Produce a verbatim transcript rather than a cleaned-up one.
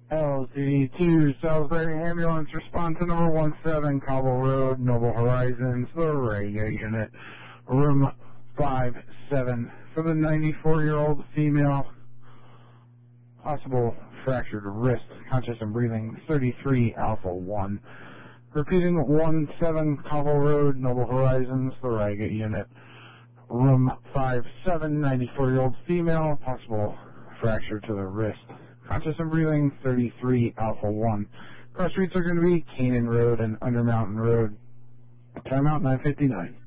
L C D two, Salisbury Ambulance, respond to number one seven, Cobble Road, Noble Horizons, the Rega unit, room five seven, for the ninety-four-year-old female, possible fractured wrist, conscious and breathing, thirty-three Alpha one. Repeating, one seven, Cobble Road, Noble Horizons, the Rega unit, room five seven, ninety-four-year-old female, possible fracture to the wrist. Conscious and breathing, thirty-three Alpha one. Cross streets are going to be Canaan Road and Under Mountain Road. Timeout nine fifty-nine.